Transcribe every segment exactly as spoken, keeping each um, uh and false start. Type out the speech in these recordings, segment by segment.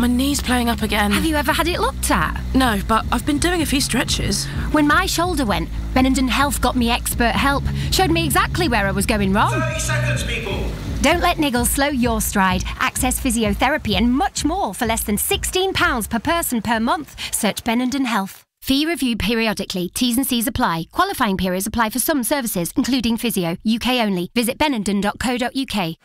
my knee's playing up again. Have you ever had it looked at? No, but I've been doing a few stretches. When my shoulder went, Benenden Health got me expert help. Showed me exactly where I was going wrong. thirty seconds, people. Don't let niggles slow your stride. Access physiotherapy and much more for less than sixteen pounds per person per month. Search Benenden Health. Fee reviewed periodically. T's and C's apply. Qualifying periods apply for some services, including physio. U K only. Visit benenden dot co dot U K.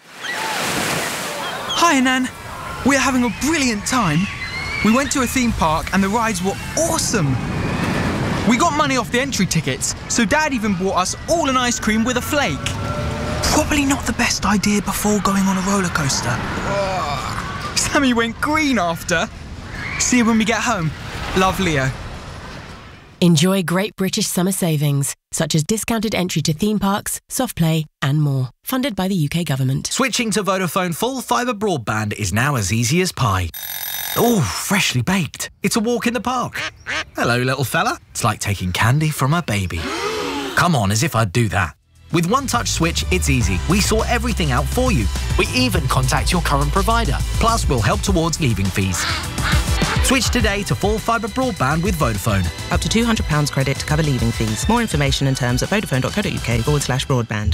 Hi, Nan. We're having a brilliant time. We went to a theme park and the rides were awesome. We got money off the entry tickets, so Dad even bought us all an ice cream with a flake. Probably not the best idea before going on a roller coaster. Oh. Sammy went green after. See you when we get home. Love, Leo. Enjoy great British summer savings, such as discounted entry to theme parks, soft play and more. Funded by the U K government. Switching to Vodafone full fibre broadband is now as easy as pie. Oh, freshly baked. It's a walk in the park. Hello, little fella. It's like taking candy from a baby. Come on, as if I'd do that. With One Touch Switch, it's easy. We sort everything out for you. We even contact your current provider. Plus, we'll help towards leaving fees. Switch today to full fibre broadband with Vodafone. Up to two hundred pounds credit to cover leaving fees. More information and terms at vodafone dot co dot uk forward slash broadband.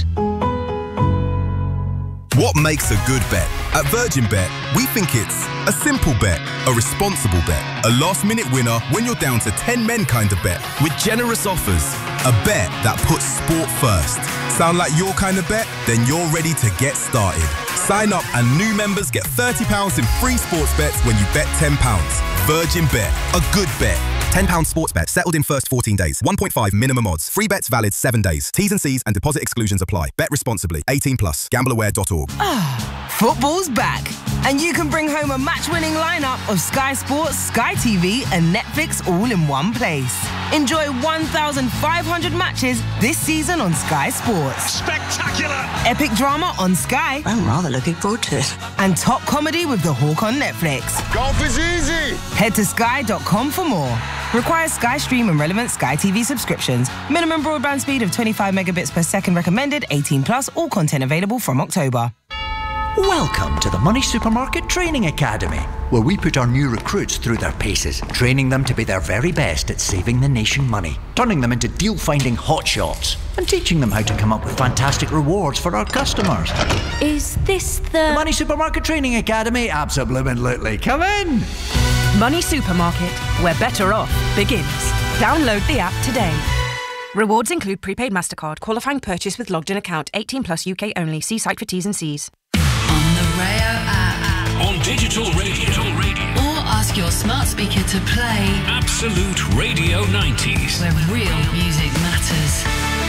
What makes a good bet? At Virgin Bet, we think it's a simple bet, a responsible bet, a last-minute winner when you're down to ten men kind of bet, with generous offers. A bet that puts sport first. Sound like your kind of bet? Then you're ready to get started. Sign up and new members get thirty pounds in free sports bets when you bet ten pounds. Virgin Bet, a good bet. ten pounds sports bet, settled in first fourteen days. one point five minimum odds. Free bets valid seven days. T's and C's and deposit exclusions apply. Bet responsibly. eighteen plus. gamble aware dot org. Ah, football's back. And you can bring home a match-winning lineup of Sky Sports, Sky T V and Netflix all in one place. Enjoy one thousand five hundred matches this season on Sky Sports. Spectacular! Epic drama on Sky. I'm rather looking forward to it. And top comedy with The Hawk on Netflix. Golf is easy! Head to sky dot com for more. Requires Sky Stream and relevant Sky T V subscriptions. Minimum broadband speed of twenty-five megabits per second recommended. eighteen plus. All content available from October. Welcome to the Money Supermarket Training Academy, where we put our new recruits through their paces, training them to be their very best at saving the nation money, turning them into deal-finding hotshots, and teaching them how to come up with fantastic rewards for our customers. Is this the... The Money Supermarket Training Academy? Absolutely. Come in! Money Supermarket, where better off begins. Download the app today. Rewards include prepaid MasterCard, qualifying purchase with logged in account, eighteen plus U K only. See site for T's and C's. On the Rayo app. On digital radio. Or ask your smart speaker to play Absolute Radio nineties. Where real music matters.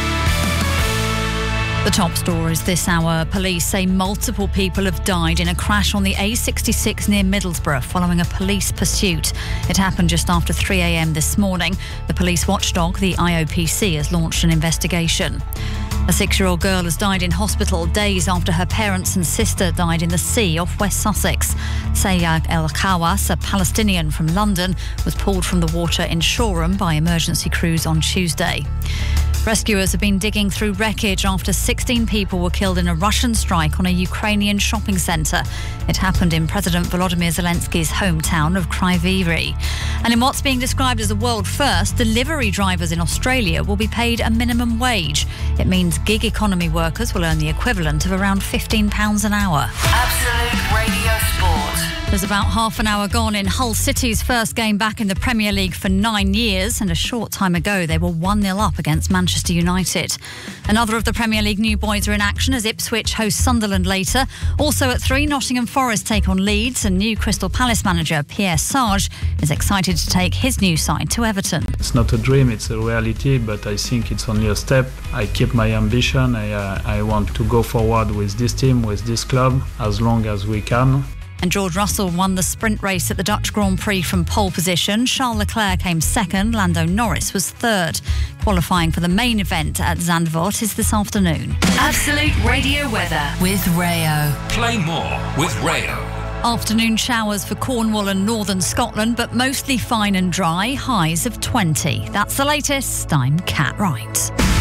The top stories this hour. Police say multiple people have died in a crash on the A sixty-six near Middlesbrough following a police pursuit. It happened just after three a.m. this morning. The police watchdog, the I O P C, has launched an investigation. A six-year-old girl has died in hospital days after her parents and sister died in the sea off West Sussex. Sayag El Khawas, a Palestinian from London, was pulled from the water in Shoreham by emergency crews on Tuesday. Rescuers have been digging through wreckage after sixteen people were killed in a Russian strike on a Ukrainian shopping centre. It happened in President Volodymyr Zelensky's hometown of Kryvyi. And in what's being described as a world first, delivery drivers in Australia will be paid a minimum wage. It means gig economy workers will earn the equivalent of around fifteen pounds an hour. Absolute Radio Sport. There's about half an hour gone in Hull City's first game back in the Premier League for nine years, and a short time ago they were one nil up against Manchester United. Another of the Premier League new boys are in action as Ipswich host Sunderland later. Also at three, Nottingham Forest take on Leeds, and new Crystal Palace manager Pierre Sarge is excited to take his new side to Everton. It's not a dream, it's a reality, but I think it's only a step. I keep my ambition. I, uh, I want to go forward with this team, with this club, as long as we can. And George Russell won the sprint race at the Dutch Grand Prix from pole position. Charles Leclerc came second. Lando Norris was third. Qualifying for the main event at Zandvoort is this afternoon. Absolute Radio weather with Rayo. Play more with Rayo. Afternoon showers for Cornwall and northern Scotland, but mostly fine and dry. Highs of twenty. That's the latest. I'm Kat Wright.